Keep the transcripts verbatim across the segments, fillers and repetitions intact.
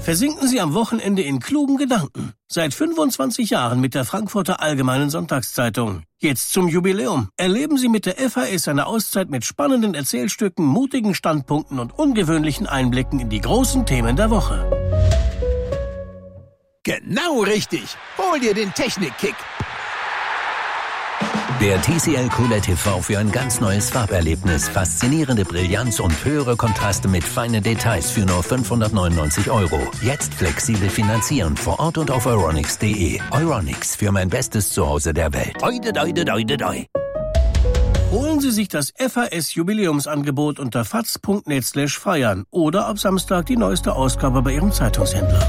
Versinken Sie am Wochenende in klugen Gedanken. Seit fünfundzwanzig Jahren mit der Frankfurter Allgemeinen Sonntagszeitung. Jetzt zum Jubiläum. Erleben Sie mit der F A S eine Auszeit mit spannenden Erzählstücken, mutigen Standpunkten und ungewöhnlichen Einblicken in die großen Themen der Woche. Genau richtig. Hol dir den Technik-Kick. Der T C L Q L E D T V für ein ganz neues Farberlebnis. Faszinierende Brillanz und höhere Kontraste mit feinen Details für nur fünfhundertneunundneunzig Euro. Jetzt flexibel finanzieren vor Ort und auf euronics punkt de. Euronics, für mein bestes Zuhause der Welt. Oide, oide, oide, oide. Holen Sie sich das F A S-Jubiläumsangebot unter faz punkt net slash feiern oder ab Samstag die neueste Ausgabe bei Ihrem Zeitungshändler.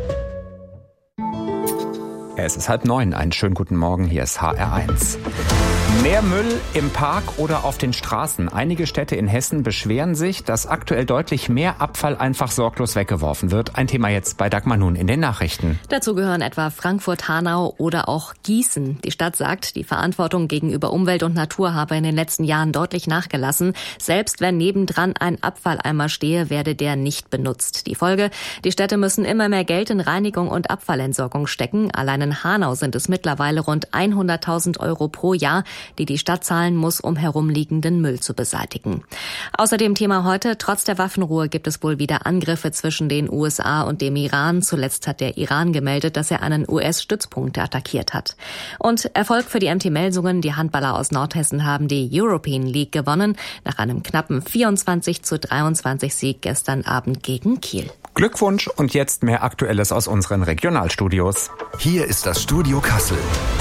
Es ist halb neun. Einen schönen guten Morgen. Hier ist H R eins. Mehr Müll im Park oder auf den Straßen. Einige Städte in Hessen beschweren sich, dass aktuell deutlich mehr Abfall einfach sorglos weggeworfen wird. Ein Thema jetzt bei Dagmar Nun in den Nachrichten. Dazu gehören etwa Frankfurt, Hanau oder auch Gießen. Die Stadt sagt, die Verantwortung gegenüber Umwelt und Natur habe in den letzten Jahren deutlich nachgelassen. Selbst wenn nebendran ein Abfalleimer stehe, werde der nicht benutzt. Die Folge: Die Städte müssen immer mehr Geld in Reinigung und Abfallentsorgung stecken. Allein in Hanau sind es mittlerweile rund hunderttausend Euro pro Jahr, die die Stadt zahlen muss, um herumliegenden Müll zu beseitigen. Außerdem Thema heute: Trotz der Waffenruhe gibt es wohl wieder Angriffe zwischen den U S A und dem Iran. Zuletzt hat der Iran gemeldet, dass er einen U S-Stützpunkt attackiert hat. Und Erfolg für die M T-Melsungen. Die Handballer aus Nordhessen haben die European League gewonnen, nach einem knappen vierundzwanzig zu dreiundzwanzig Sieg gestern Abend gegen Kiel. Glückwunsch und jetzt mehr Aktuelles aus unseren Regionalstudios. Hier ist das Studio Kassel.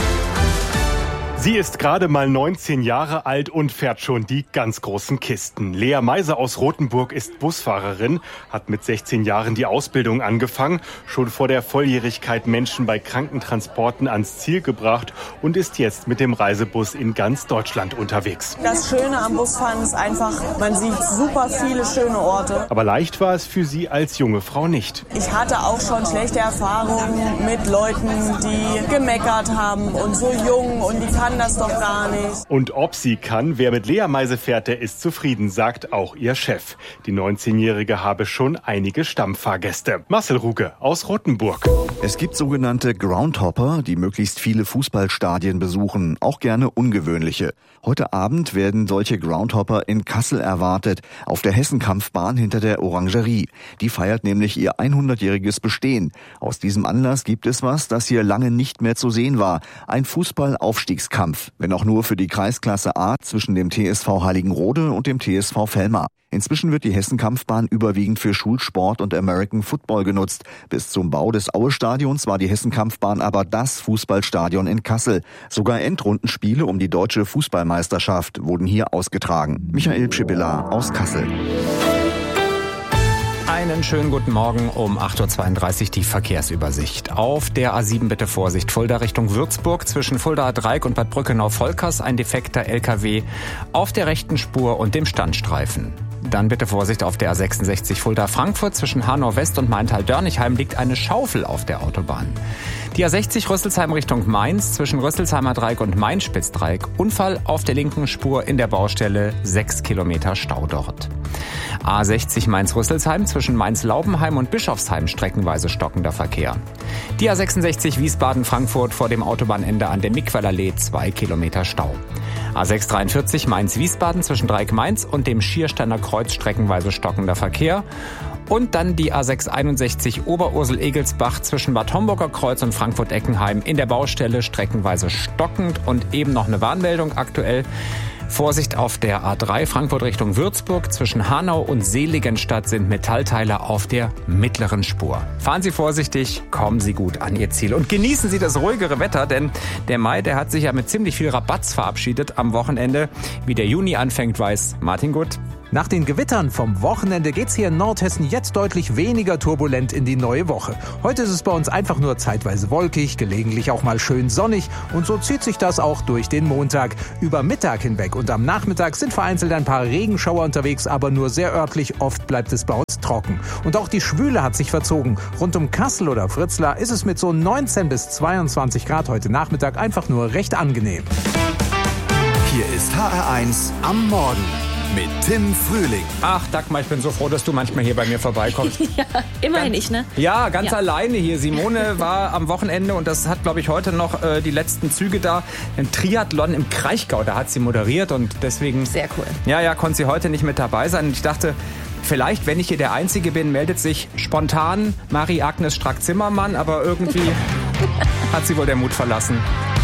Sie ist gerade mal neunzehn Jahre alt und fährt schon die ganz großen Kisten. Lea Meiser aus Rothenburg ist Busfahrerin, hat mit sechzehn Jahren die Ausbildung angefangen, schon vor der Volljährigkeit Menschen bei Krankentransporten ans Ziel gebracht und ist jetzt mit dem Reisebus in ganz Deutschland unterwegs. Das Schöne am Busfahren ist einfach, man sieht super viele schöne Orte. Aber leicht war es für sie als junge Frau nicht. Ich hatte auch schon schlechte Erfahrungen mit Leuten, die gemeckert haben und so jung und die kann das doch gar nicht. Und ob sie kann, wer mit Lea Meiser fährt, der ist zufrieden, sagt auch ihr Chef. Die neunzehnjährige habe schon einige Stammfahrgäste. Marcel Ruge aus Rothenburg. Es gibt sogenannte Groundhopper, die möglichst viele Fußballstadien besuchen, auch gerne ungewöhnliche. Heute Abend werden solche Groundhopper in Kassel erwartet, auf der Hessenkampfbahn hinter der Orangerie. Die feiert nämlich ihr hundertjähriges Bestehen. Aus diesem Anlass gibt es was, das hier lange nicht mehr zu sehen war. Ein Fußballaufstiegskampf. Wenn auch nur für die Kreisklasse A zwischen dem T S V Heiligenrode und dem T S V Velmar. Inzwischen wird die Hessenkampfbahn überwiegend für Schulsport und American Football genutzt. Bis zum Bau des Aue-Stadions war die Hessenkampfbahn aber das Fußballstadion in Kassel. Sogar Endrundenspiele um die deutsche Fußballmeisterschaft wurden hier ausgetragen. Michael Pschibilla aus Kassel. Einen schönen guten Morgen, um acht Uhr zweiunddreißig die Verkehrsübersicht. Auf der A sieben bitte Vorsicht, Fulda Richtung Würzburg, zwischen Fuldaer Dreieck und Bad Brückenau-Volkers ein defekter L K W auf der rechten Spur und dem Standstreifen. Dann bitte Vorsicht auf der A sechsundsechzig Fulda-Frankfurt, zwischen Hanau West und Maintal-Dörnigheim liegt eine Schaufel auf der Autobahn. Die A sechzig Rüsselsheim Richtung Mainz, zwischen Rüsselsheimer Dreieck und Main-Spitzdreieck, Unfall auf der linken Spur in der Baustelle, sechs Kilometer Stau dort. A sechzig Mainz-Rüsselsheim, zwischen Mainz-Laubenheim und Bischofsheim streckenweise stockender Verkehr. Die A sechsundsechzig Wiesbaden-Frankfurt vor dem Autobahnende an der Miquellallee, zwei Kilometer Stau. A sechshundertdreiundvierzig Mainz-Wiesbaden zwischen Dreieck-Mainz und dem Schiersteiner Kreuz streckenweise stockender Verkehr. Und dann die A sechshunderteinundsechzig Oberursel-Egelsbach zwischen Bad Homburger Kreuz und Frankfurt-Eckenheim in der Baustelle streckenweise stockend und eben noch eine Warnmeldung aktuell. Vorsicht auf der A drei Frankfurt Richtung Würzburg. Zwischen Hanau und Seligenstadt sind Metallteile auf der mittleren Spur. Fahren Sie vorsichtig, kommen Sie gut an Ihr Ziel und genießen Sie das ruhigere Wetter, denn der Mai, der hat sich ja mit ziemlich viel Rabatz verabschiedet am Wochenende. Wie der Juni anfängt, weiß Martin Gutt. Nach den Gewittern vom Wochenende geht's hier in Nordhessen jetzt deutlich weniger turbulent in die neue Woche. Heute ist es bei uns einfach nur zeitweise wolkig, gelegentlich auch mal schön sonnig und so zieht sich das auch durch den Montag. Über Mittag hinweg und am Nachmittag sind vereinzelt ein paar Regenschauer unterwegs, aber nur sehr örtlich, oft bleibt es bei uns trocken. Und auch die Schwüle hat sich verzogen. Rund um Kassel oder Fritzlar ist es mit so neunzehn bis zweiundzwanzig Grad heute Nachmittag einfach nur recht angenehm. Hier ist H R eins am Morgen. mit Tim Frühling. Ach, Dagmar, ich bin so froh, dass du manchmal hier bei mir vorbeikommst. Ja, immerhin ganz, ich, ne? Ja, ganz ja. alleine hier. Simone war am Wochenende und das hat, glaube ich, heute noch äh, die letzten Züge da. Ein Triathlon im Kraichgau, da hat sie moderiert und deswegen... Sehr cool. Ja, ja, konnte sie heute nicht mit dabei sein. Und ich dachte, vielleicht, wenn ich hier der Einzige bin, meldet sich spontan Marie-Agnes Strack-Zimmermann, aber irgendwie hat sie wohl der Mut verlassen.